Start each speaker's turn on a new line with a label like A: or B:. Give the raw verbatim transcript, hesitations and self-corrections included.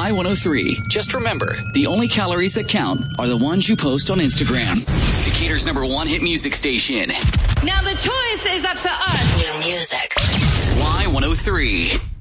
A: Y one oh three. Just remember, the only calories that count are the ones you post on Instagram. Decatur's number one hit music station.
B: Now the choice is up to us.
C: New music.
A: Y one oh three.